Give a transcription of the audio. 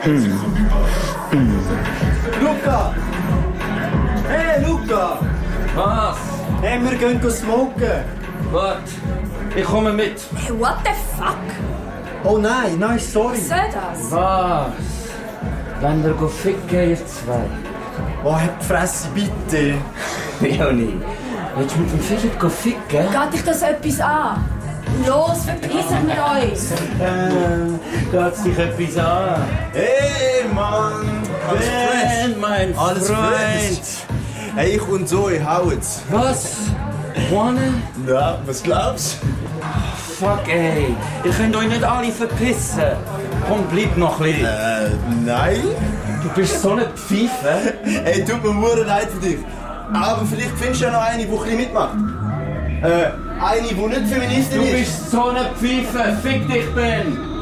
Luca! Hey, Luca! Was? Hey, wir gehen smoken. Warte, ich komme mit. Hey, what the fuck? Oh nein, sorry. Was soll das? Was? Wenn ihr ficken, ihr zwei? Oh, hab die Fresse, bitte. Leonie, willst du mit dem Philipp ficken? Geht dich das etwas an? Los, verpissen wir uns! Geht's dich etwas an? Hey, Mann! Alles fresh? Mein Alles Freund! fresh. Hey, ich und Zoe, hauen's. Was? Wanne? Ja, was glaubst du? Fuck ey, ihr könnt euch nicht alle verpissen. Komm, bleib noch ein bisschen. Nein. Du bist so eine Pfeife. Hey, tut mir verdammt leid für dich. Aber vielleicht findest du ja noch eine, die ein bisschen mitmacht. Eine, die nicht Feministin Du ist. bist so eine Pfeife. Fick dich, Ben.